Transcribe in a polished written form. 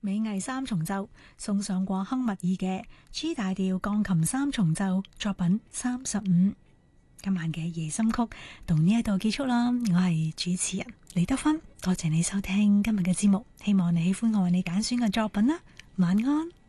美藝三重奏，送上過亨密爾嘅 G 大調鋼琴三重奏作品35。今晚嘅夜心曲到呢一度結束啦，我係主持人李德芬，多謝你收聽今日嘅節目，希望你喜歡我為你揀選嘅作品啦，晚安。